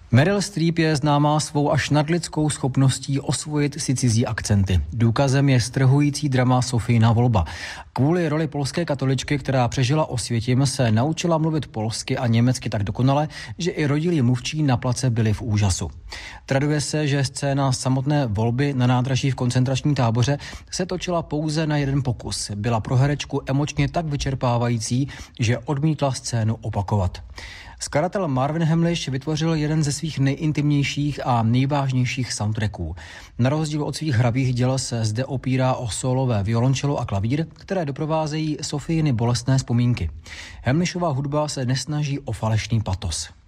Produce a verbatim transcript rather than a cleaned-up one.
Meryl Streep je známá svou až nadlidskou schopností osvojit si cizí akcenty. Důkazem je strhující drama Sofíina volba. Kvůli roli polské katoličky, která přežila Osvětim, se naučila mluvit polsky a německy tak dokonale, že i rodilí mluvčí na place byli v úžasu. Traduje se, že scéna samotné volby na nádraží v koncentračním táboře se točila pouze na jeden pokus. Byla pro herečku emočně tak vyčerpávající, že odmítla scénu opakovat. Skladatel Marvin Hamlisch vytvořil jeden ze svých nejintimnějších a nejvážnějších soundtracků. Na rozdíl od svých hravých děl se zde opírá o solové violončelo a klavír, které doprovázejí Sofíiny bolestné vzpomínky. Hamlischova hudba se nesnaží o falešný patos.